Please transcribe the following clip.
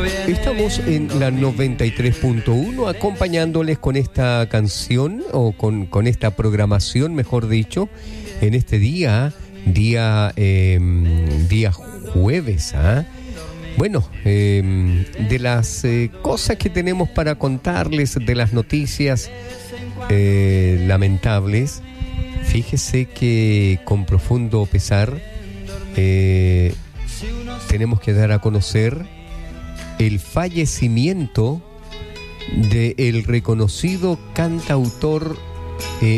Estamos en la 93.1 acompañándoles con esta canción o con esta programación, mejor dicho, en este día jueves. Bueno, de las cosas que tenemos para contarles, de las noticias lamentables, fíjese que con profundo pesar tenemos que dar a conocer el fallecimiento del reconocido cantautor